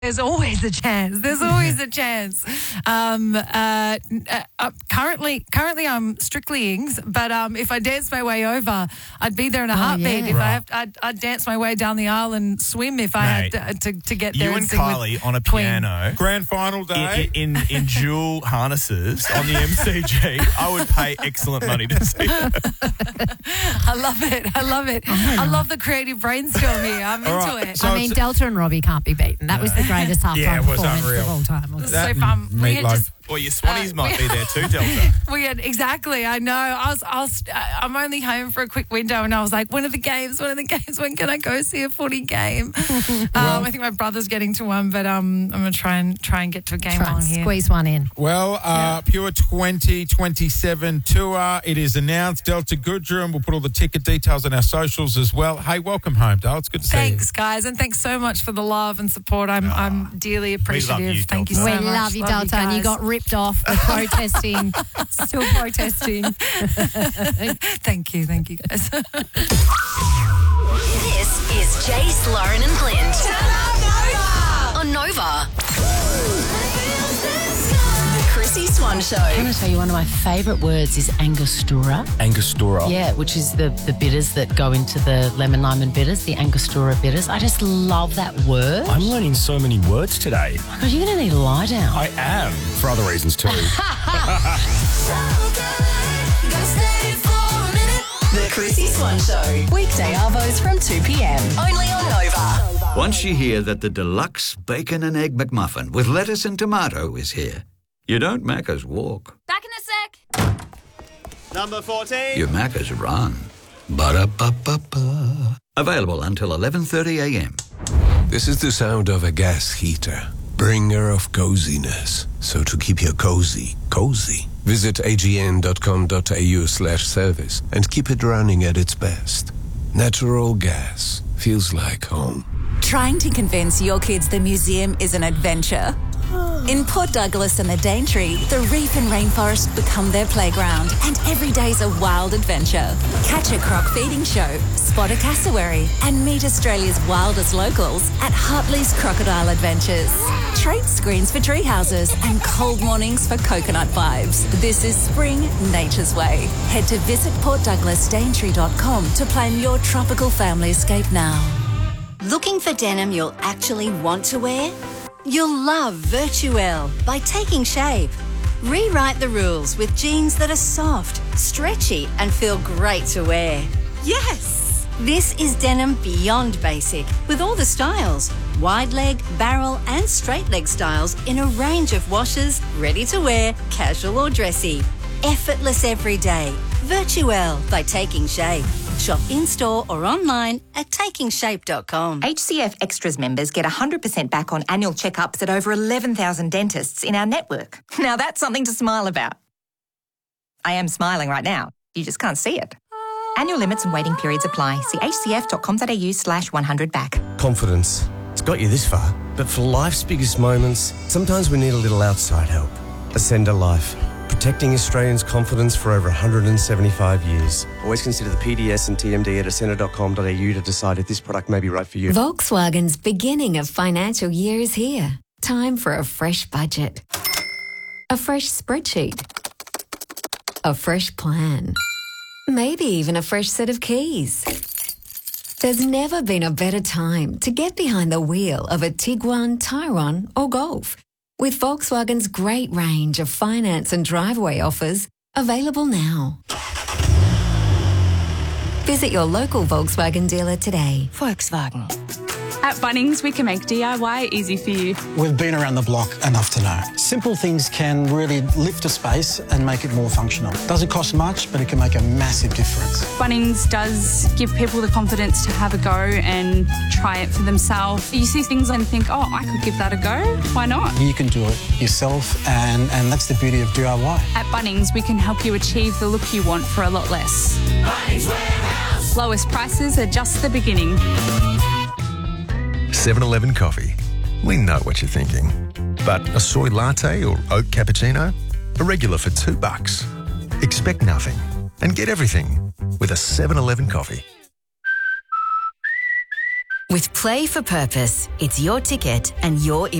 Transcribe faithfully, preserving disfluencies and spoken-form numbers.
There's always a chance. There's always a chance. Um, uh, uh, currently, currently I'm strictly Ings, but um, if I dance my way over, I'd be there in a Oh, heartbeat. yeah. If Right. I have, I'd, I'd dance my way down the aisle and swim if I Mate, had to, to, to get there. You and sing with Kylie on a Queen. piano Grand final day. in, in, in dual harnesses on the M C G. I would pay excellent money to see that. I love it. I love it. I love the creative brainstorm here. I'm All into right, it. so I mean, it's- Delta and Robbie can't be beaten. That was the greatest halftime Yeah, it was performance unreal. of all time. wasn't it? so fun. We had Meatloaf. just Well, your Swannies Uh, might we- be there too, Delta. We had exactly. I know. I was. I was. I'm only home for a quick window, and I was like, "When are the games? When are the games? When can I go see a footy game?" um, I think my brother's getting to one, but um, I'm gonna try and try and get to a game Try while and I'm here. squeeze one in. Well, uh, Pure twenty twenty-seven tour. It is announced. Delta Goodrum. We'll put all the ticket details on our socials as well. Hey, welcome home, Dale. It's good to see you. Thanks, guys, and thanks so much for the love and support. I'm I'm dearly appreciative. you, Thank you Delta. so We much. love you, Delta, and you guys. got ripped off for protesting. Still protesting. Thank you, thank you, guys. This is Jace, Lauren and Clint. On Nova. The Chrissy Swan Show. Can I tell you, one of my favourite words is Angostura. Angostura. Yeah, which is the, the bitters that go into the lemon lime and bitters, the Angostura bitters. I just love that word. I'm learning so many words today. God, you're going to need to lie down. I am, for other reasons too. The Chrissy Swan Show. Weekday arvos from two p.m. Only on Nova. Once you hear that the deluxe bacon and egg McMuffin with lettuce and tomato is here, you don't Macca's walk. Back in a sec. Number fourteen. You Macca's run. Ba-da-ba-ba-ba. Available until eleven thirty a.m. This is the sound of a gas heater, bringer of coziness. So to keep your cozy, cozy, visit agn.com.au slash service and keep it running at its best. Natural gas feels like home. Trying to convince your kids the museum is an adventure? In Port Douglas and the Daintree, the reef and rainforest become their playground, and every day's a wild adventure. Catch a croc feeding show, spot a cassowary, and meet Australia's wildest locals at Hartley's Crocodile Adventures. Treat screens for tree houses and cold mornings for coconut vibes. This is spring nature's way. Head to visit port douglas daintree dot com to plan your tropical family escape now. Looking for denim you'll actually want to wear? You'll love Virtuelle by Taking Shape. Rewrite the rules with jeans that are soft, stretchy, and feel great to wear. Yes! This is denim beyond basic with all the styles. Wide leg, barrel, and straight leg styles in a range of washes, ready to wear, casual or dressy. Effortless every day. Virtuelle by Taking Shape. Shop in-store or online at taking shape dot com. H C F Extras members get one hundred percent back on annual checkups at over eleven thousand dentists in our network. Now that's something to smile about. I am smiling right now. You just can't see it. Annual limits and waiting periods apply. See hcf.com.au slash 100 back. Confidence. It's got you this far. But for life's biggest moments, sometimes we need a little outside help. Ascender Life. Protecting Australians' confidence for over one hundred seventy-five years. Always consider the P D S and T M D at ascender dot com dot a u to decide if this product may be right for you. Volkswagen's beginning of financial year is here. Time for a fresh budget. A fresh spreadsheet. A fresh plan. Maybe even a fresh set of keys. There's never been a better time to get behind the wheel of a Tiguan, Tyron or Golf. With Volkswagen's great range of finance and driveway offers available now. Visit your local Volkswagen dealer today. Volkswagen. At Bunnings, we can make D I Y easy for you. We've been around the block enough to know. Simple things can really lift a space and make it more functional. Doesn't cost much, but it can make a massive difference. Bunnings does give people the confidence to have a go and try it for themselves. You see things and think, oh, I could give that a go. Why not? You can do it yourself, and, and that's the beauty of D I Y. At Bunnings, we can help you achieve the look you want for a lot less. Bunnings Warehouse. Lowest prices are just the beginning. seven eleven Coffee. We know what you're thinking. But a soy latte or oat cappuccino? A regular for two bucks. Expect nothing and get everything with a seven eleven Coffee. With Play for Purpose, it's your ticket and your